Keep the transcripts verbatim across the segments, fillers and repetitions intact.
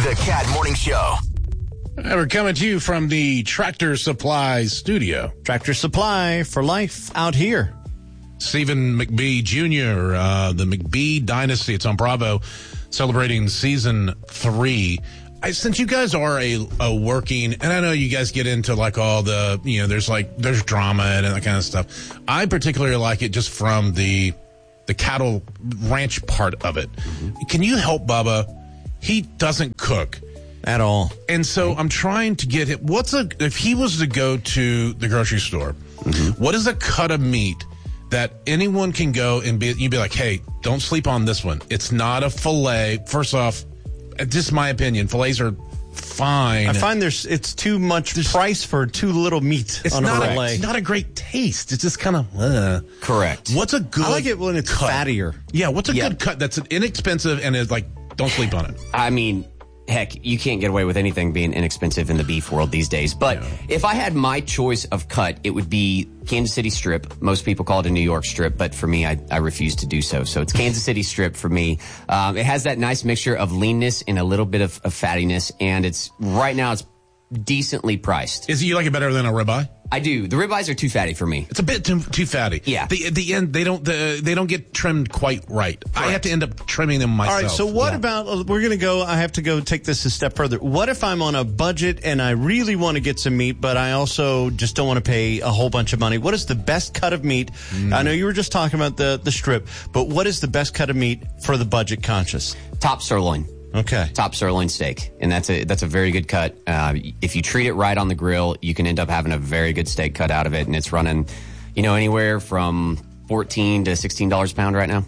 The Cat Morning Show. And we're coming to you from the Tractor Supply studio. Tractor Supply for life out here. Stephen McBee Junior, uh, the McBee Dynasty. It's on Bravo, celebrating season three. I, since you guys are a, a working, and I know you guys get into like all the, you know, there's like, there's drama and that kind of stuff. I particularly like it just from the, the cattle ranch part of it. Mm-hmm. Can you help Bubba? He doesn't cook. At all. And so I'm trying to get him, what's a, if he was to go to the grocery store, mm-hmm. what is a cut of meat that anyone can go and be, you'd be like, hey, don't sleep on this one. It's not a filet. First off, just my opinion, fillets are fine. I find there's, it's too much there's, price for too little meat it's on not a fillet. It's not a great taste. It's just kind of, uh. Correct. What's a good I like it when it's cut? fattier. Yeah, what's a yeah. good cut that's inexpensive and is like, don't sleep on it? I mean, heck, you can't get away with anything being inexpensive in the beef world these days. But yeah. if I had my choice of cut, it would be Kansas City strip. Most people call it a New York strip, but for me, I, I refuse to do so. So it's Kansas City strip for me. Um, it has that nice mixture of leanness and a little bit of, of fattiness, and it's right now it's decently priced. Is it, you like it better than a ribeye? I do. The ribeyes are too fatty for me. It's a bit too too fatty. Yeah. The, at the end, they don't the, they don't get trimmed quite right. Correct. I have to end up trimming them myself. All right. So what yeah. about? We're going to go. I have to go take this a step further. What if I'm on a budget and I really want to get some meat, but I also just don't want to pay a whole bunch of money? What is the best cut of meat? Mm. I know you were just talking about the the strip, but what is the best cut of meat for the budget conscious? Top sirloin. Okay. Top sirloin steak. And that's a that's a very good cut. Uh, if you treat it right on the grill, you can end up having a very good steak cut out of it. And it's running, you know, anywhere from fourteen to sixteen dollars a pound right now.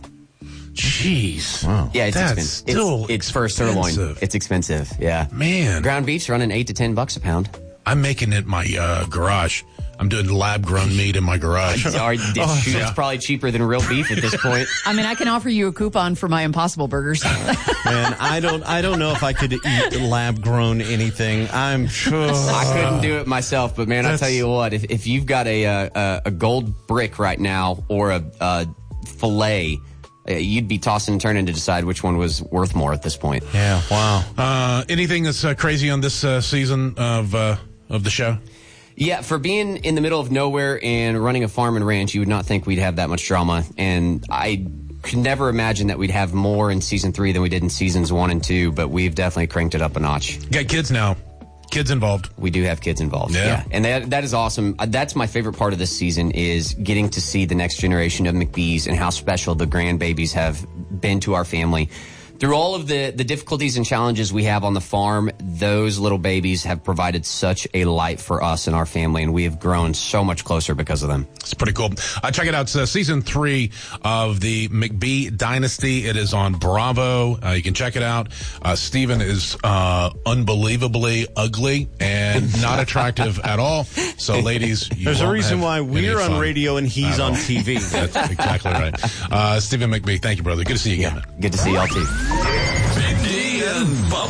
Jeez. Wow. Yeah, it's That's expensive. Still it's, it's for sirloin. It's expensive. Yeah. Man. Ground beef's running eight to ten bucks a pound. I'm making it my uh, garage. I'm doing lab-grown meat in my garage. It's, oh, it's yeah. probably cheaper than real beef at this point. I mean, I can offer you a coupon for my Impossible Burgers. Man, I don't, I don't know if I could eat lab-grown anything. I'm sure I couldn't do it myself, but man, That's... I tell you what, if if you've got a a, a gold brick right now or a, a fillet, you'd be tossing and turning to decide which one was worth more at this point. Yeah. Wow. Uh, anything that's uh, crazy on this uh, season of uh, of the show? Yeah, for being in the middle of nowhere and running a farm and ranch, you would not think we'd have that much drama. And I could never imagine that we'd have more in season three than we did in seasons one and two, but we've definitely cranked it up a notch. You got kids now. Kids involved. We do have kids involved. Yeah. yeah. And that that is awesome. That's my favorite part of this season is getting to see the next generation of McBees and how special the grandbabies have been to our family. Through all of the, the difficulties and challenges we have on the farm, those little babies have provided such a light for us and our family, and we have grown so much closer because of them. It's pretty cool. Uh, check it out. It's uh, season three of the McBee Dynasty. It is on Bravo. Uh, you can check it out. Uh, Steven is uh, unbelievably ugly and not attractive at all. So, ladies, you There's a won't reason have why we're on radio and he's on T V. That's exactly right. Uh, Stephen McBee, thank you, brother. Good to see you again. Yeah, good to see y'all, too. Big D and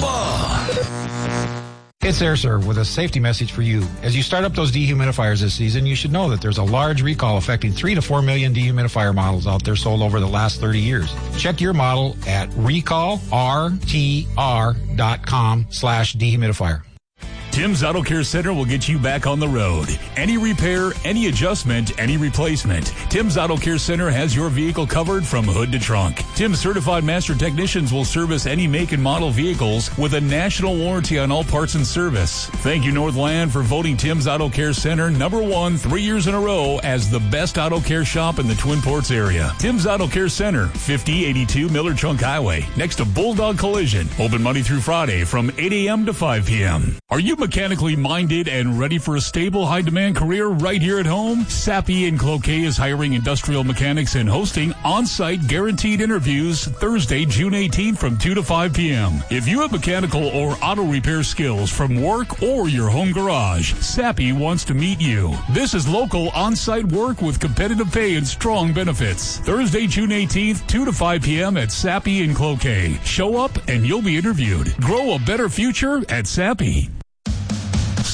Bubba. It's AirServe with a safety message for you. As you start up those dehumidifiers this season, you should know that there's a large recall affecting three to four million dehumidifier models out there sold over the last thirty years. Check your model at recall r t r dot com slash dehumidifier. Tim's Auto Care Center will get you back on the road. Any repair, any adjustment, any replacement. Tim's Auto Care Center has your vehicle covered from hood to trunk. Tim's certified master technicians will service any make and model vehicles with a national warranty on all parts and service. Thank you, Northland, for voting Tim's Auto Care Center number one three years in a row as the best auto care shop in the Twin Ports area. Tim's Auto Care Center, fifty eighty-two Miller Trunk Highway, next to Bulldog Collision. Open Monday through Friday from eight a.m. to five p.m. Are you mechanically minded and ready for a stable, high-demand career right here at home? Sappi and Cloquet is hiring industrial mechanics and hosting on-site guaranteed interviews Thursday, June eighteenth from two to five p.m. If you have mechanical or auto repair skills from work or your home garage, Sappi wants to meet you. This is local on-site work with competitive pay and strong benefits. Thursday, June eighteenth, two to five p.m. at Sappi and Cloquet. Show up and you'll be interviewed. Grow a better future at Sappi.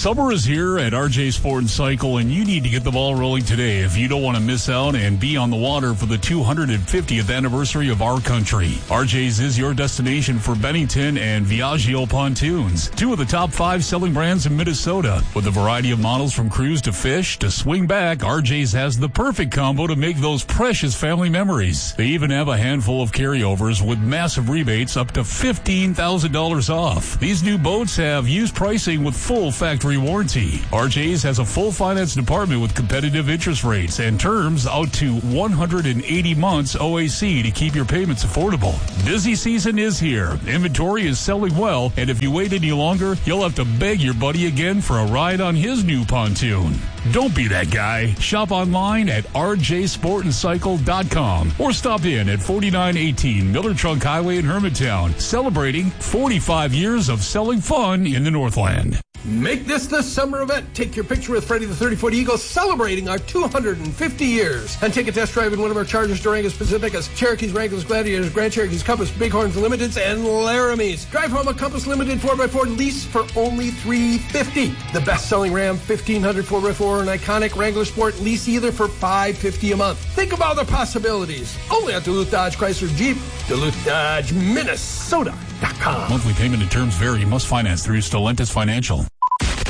Summer is here at R J Sport and Cycle, and you need to get the ball rolling today if you don't want to miss out and be on the water for the two hundred fiftieth anniversary of our country. R J's is your destination for Bennington and Viaggio pontoons, two of the top five selling brands in Minnesota. With a variety of models from cruise to fish to swing back, R J's has the perfect combo to make those precious family memories. They even have a handful of carryovers with massive rebates up to fifteen thousand dollars off. These new boats have used pricing with full factory warranty. R J's has a full finance department with competitive interest rates and terms out to one hundred eighty months O A C to keep your payments affordable. Busy season is here. Inventory is selling well, and if you wait any longer, you'll have to beg your buddy again for a ride on his new pontoon. Don't be that guy. Shop online at r j sport and cycle dot com or stop in at forty-nine eighteen Miller Trunk Highway in Hermantown, celebrating forty-five years of selling fun in the Northland. Make this the summer event. Take your picture with Freddie the thirty-foot Eagle celebrating our two hundred fifty years. And take a test drive in one of our Chargers, Durangos, Pacificas, Cherokees, Wranglers, Gladiators, Grand Cherokees, Compass, Bighorns, Limiteds, and Laramies. Drive home a Compass Limited four by four lease for only three hundred fifty dollars. The best-selling Ram fifteen hundred four by four and iconic Wrangler Sport lease either for five hundred fifty dollars a month. Think of all the possibilities. Only at Duluth Dodge Chrysler Jeep. Duluth Dodge Minnesota dot com. Monthly payment and terms vary. Must finance through Stellantis Financial.